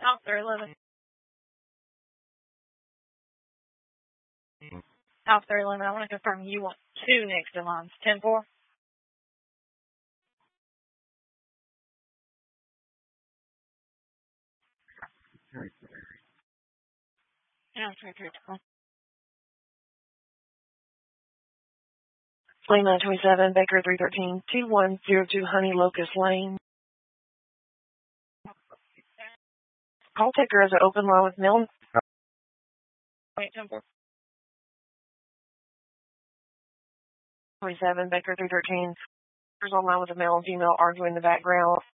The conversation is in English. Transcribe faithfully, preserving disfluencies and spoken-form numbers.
Officer eleven. Officer eleven, I want to confirm you want two next in lines. ten four. Yeah, three three two. Lane nine twenty-seven, Baker three thirteen, two one zero two Honey Locust Lane. Call taker has an open line with Milton. Wait, ten four. twenty-seven, Baker three thirteen. There's online with a male and female arguing in the background.